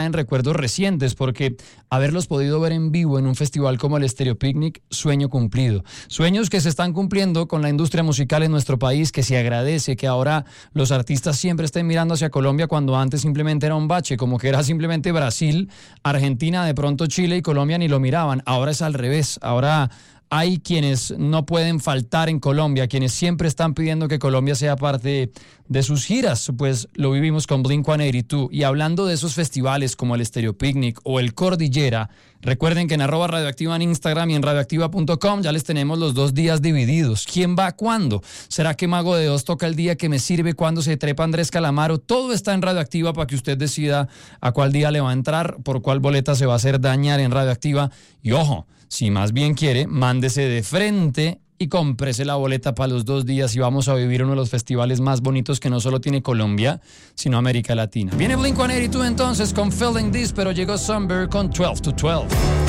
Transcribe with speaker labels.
Speaker 1: en recuerdos recientes, porque haberlos podido ver en vivo en un festival como el Estéreo Picnic, sueño cumplido. Sueños que se están cumpliendo con la industria musical en nuestro país, que se agradece que ahora los artistas siempre estén mirando hacia Colombia cuando antes simplemente era un bache, como que era simplemente Brasil, Argentina, de pronto Chile y Colombia ni lo miraban. Ahora es al revés, ahora hay quienes no pueden faltar en Colombia, quienes siempre están pidiendo que Colombia sea parte de sus giras, pues lo vivimos con Blink-182. Y hablando de esos festivales como el Estéreo Picnic o el Cordillera, recuerden que en @radioactiva en Instagram y en radioactiva.com ya les tenemos los 2 días divididos. ¿Quién va cuándo? ¿Será que Mago de Oz toca el día que me sirve? ¿Cuándo se trepa Andrés Calamaro? Todo está en Radioactiva para que usted decida a cuál día le va a entrar, por cuál boleta se va a hacer dañar en Radioactiva. Y ojo, si más bien quiere, mándese de frente y cómprese la boleta para los 2 días y vamos a vivir uno de los festivales más bonitos que no solo tiene Colombia, sino América Latina. Viene Blink-182 entonces con Feeling This, pero llegó Summer con 12 to 12.